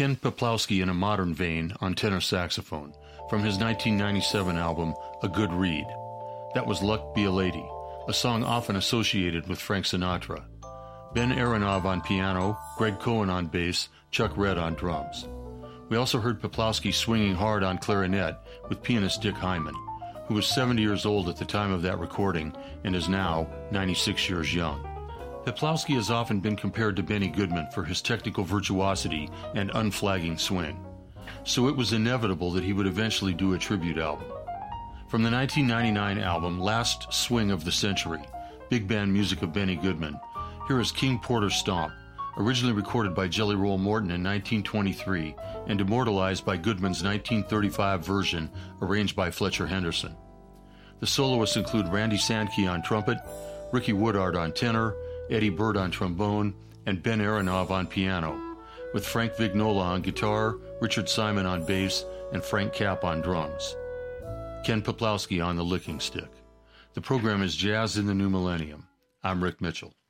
Ken Peplowski in a modern vein on tenor saxophone from his 1997 album, A Good Read. That was Luck Be a Lady, a song often associated with Frank Sinatra. Ben Aronov on piano, Greg Cohen on bass, Chuck Red on drums. We also heard Peplowski swinging hard on clarinet with pianist Dick Hyman, who was 70 years old at the time of that recording and is now 96 years young. Peplowski has often been compared to Benny Goodman for his technical virtuosity and unflagging swing, so it was inevitable that he would eventually do a tribute album. From the 1999 album Last Swing of the Century, big band music of Benny Goodman, here is King Porter's Stomp, originally recorded by Jelly Roll Morton in 1923 and immortalized by Goodman's 1935 version arranged by Fletcher Henderson. The soloists include Randy Sandke on trumpet, Ricky Woodard on tenor, Eddie Bird on trombone, and Ben Aronov on piano, with Frank Vignola on guitar, Richard Simon on bass, and Frank Capp on drums. Ken Peplowski on the licking stick. The program is Jazz in the New Millennium. I'm Rick Mitchell.